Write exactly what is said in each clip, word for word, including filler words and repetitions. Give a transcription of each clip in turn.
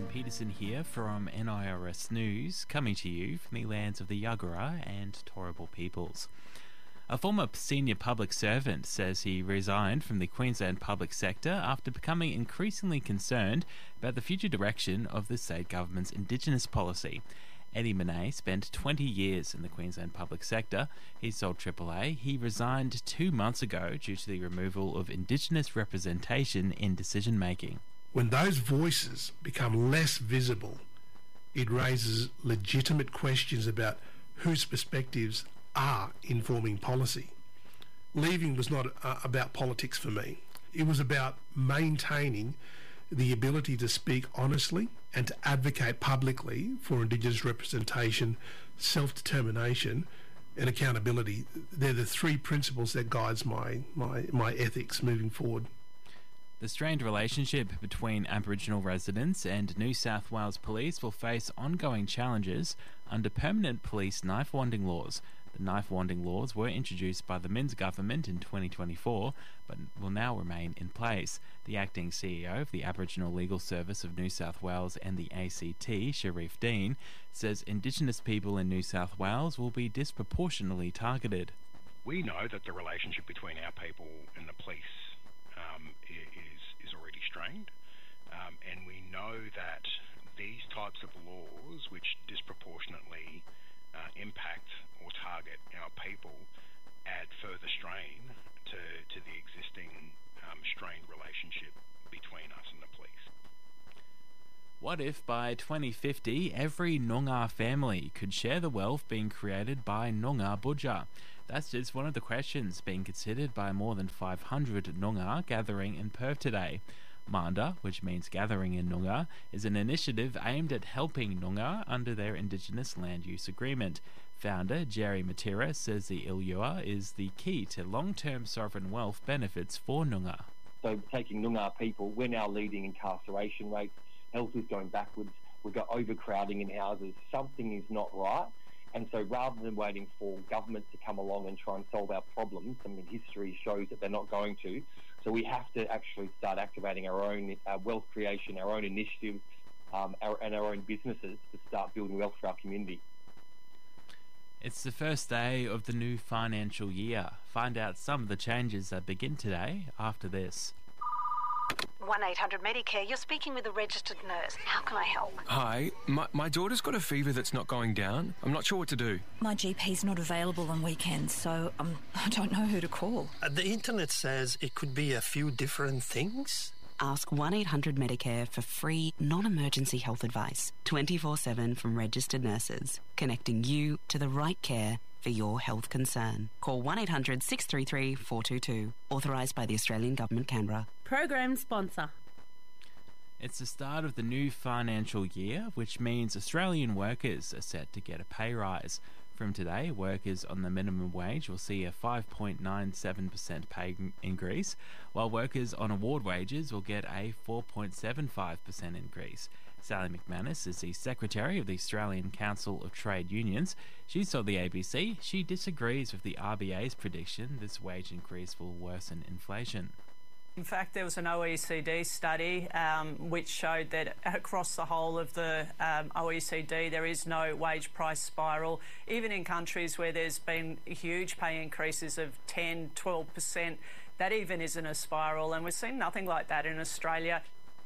Peterson here from N I R S News, coming to you from the lands of the Yagara and Turrbal peoples. A former senior public servant says he resigned from the Queensland public sector after becoming increasingly concerned about the future direction of the state government's Indigenous policy. Eddie Monet spent twenty years in the Queensland public sector. He's told Triple A he resigned two months ago due to the removal of Indigenous representation in decision-making. When those voices become less visible, it raises legitimate questions about whose perspectives are informing policy. Leaving was not uh, about politics for me. It was about maintaining the ability to speak honestly and to advocate publicly for Indigenous representation, self-determination and accountability. They're the three principles that guides my, my, my ethics moving forward. The strained relationship between Aboriginal residents and New South Wales Police will face ongoing challenges under permanent police knife-wanding laws. The knife-wanding laws were introduced by the Minns government in twenty twenty-four, but will now remain in place. The acting C E O of the Aboriginal Legal Service of New South Wales and the A C T, Sharif Dean, says Indigenous people in New South Wales will be disproportionately targeted. We know that the relationship between our people and the police um, is, is already strained, um, and we know that these types of laws, which disproportionately uh, impact or target our people, add further strain to, to the existing um, strained relationship between us and the police. What if by twenty fifty every Noongar family could share the wealth being created by Noongar Budja? That's just one of the questions being considered by more than five hundred Noongar gathering in Perth today. Manda, which means gathering in Noongar, is an initiative aimed at helping Noongar under their Indigenous Land Use Agreement. Founder Jerry Matera says the Ilua is the key to long-term sovereign wealth benefits for Noongar. So taking Noongar people, we're now leading incarceration rates, health is going backwards, we've got overcrowding in houses, something is not right. And so rather than waiting for government to come along and try and solve our problems, I mean, history shows that they're not going to, so we have to actually start activating our own uh, wealth creation, our own initiatives, um, our, and our own businesses to start building wealth for our community. It's the first day of the new financial year. Find out some of the changes that begin today after this. one eight hundred Medicare, you're speaking with a registered nurse. How can I help? Hi, my, my daughter's got a fever that's not going down. I'm not sure what to do. My G P's not available on weekends, so um, I don't know who to call. Uh, the internet says it could be a few different things. Ask one eight hundred Medicare for free, non-emergency health advice, twenty-four seven from registered nurses, connecting you to the right care for your health concern. Call one eight hundred six three three four two two. Authorised by the Australian Government, Canberra. Program sponsor. It's the start of the new financial year, which means Australian workers are set to get a pay rise. From today, workers on the minimum wage will see a five point nine seven percent pay increase, while workers on award wages will get a four point seven five percent increase. Sally McManus is the Secretary of the Australian Council of Trade Unions. She's told the A B C she disagrees with the R B A's prediction this wage increase will worsen inflation. In fact, there was an O E C D study um, which showed that across the whole of the um, O E C D there is no wage price spiral. Even in countries where there's been huge pay increases of ten, twelve percent, that even isn't a spiral, and we've seen nothing like that in Australia.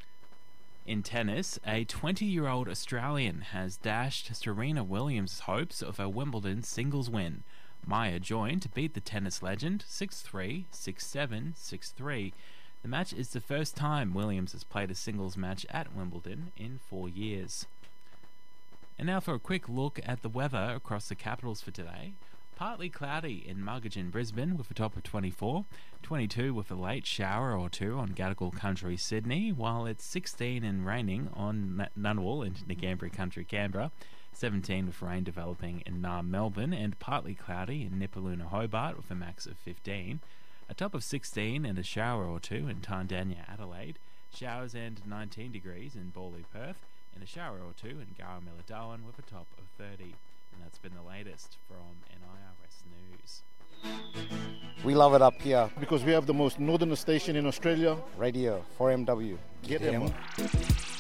In tennis, a twenty-year-old Australian has dashed Serena Williams' hopes of a Wimbledon singles win. Maya joined to beat the tennis legend six three, six seven, six three. The match is the first time Williams has played a singles match at Wimbledon in four years. And now for a quick look at the weather across the capitals for today. Partly cloudy in Margagin, Brisbane with a top of twenty-four, twenty-two with a late shower or two on Gadigal Country, Sydney, while it's sixteen and raining on Ngunnawal and Ngambri Country, Canberra, seventeen with rain developing in Naarm, Melbourne, and partly cloudy in Nipaluna, Hobart with a max of fifteen, a top of sixteen and a shower or two in Tandanya, Adelaide, showers and nineteen degrees in Bawley, Perth, and a shower or two in Garramilla, Darwin with a top of thirty. And that's been the latest from N I R S News. We love it up here because we have the most northern station in Australia. Radio four M W. Get them.